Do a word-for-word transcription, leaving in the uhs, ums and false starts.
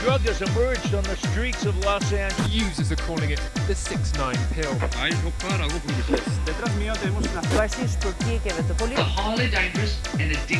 drug has emerged on the streets of Los Angeles. Users are calling it the six nine pill. Detrás mío tenemos una crisis por qué que The highly dangerous and addictive